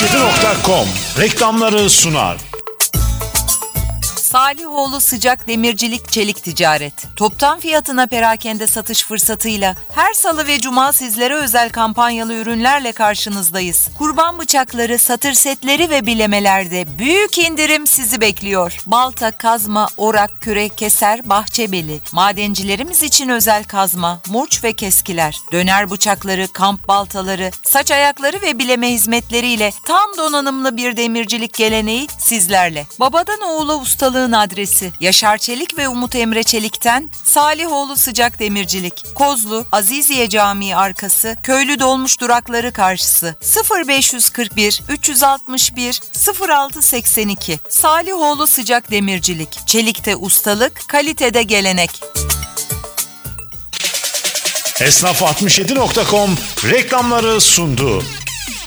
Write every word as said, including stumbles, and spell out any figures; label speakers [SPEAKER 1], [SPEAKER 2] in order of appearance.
[SPEAKER 1] yedi nokta com reklamları sunar.
[SPEAKER 2] Salihoğlu Sıcak Demircilik Çelik Ticaret. Toptan fiyatına perakende satış fırsatıyla her salı ve cuma sizlere özel kampanyalı ürünlerle karşınızdayız. Kurban bıçakları, satır setleri ve bilemelerde büyük indirim sizi bekliyor. Balta, kazma, orak, kürek, keser, bahçebeli. Madencilerimiz için özel kazma, murç ve keskiler. Döner bıçakları, kamp baltaları, saç ayakları ve bileme hizmetleriyle tam donanımlı bir demircilik geleneği sizlerle. Babadan oğula ustalığın adresi Yaşar Çelik ve Umut Emre Çelik'ten Salihoğlu Sıcak Demircilik. Kozlu, Aziziye Camii arkası, Köylü Dolmuş durakları karşısı. sıfır beş kırk bir üç altı bir sıfır altı seksen iki. Salihoğlu Sıcak Demircilik. Çelikte ustalık, kalitede gelenek.
[SPEAKER 1] Esnaf altmış yedi nokta com reklamları sundu.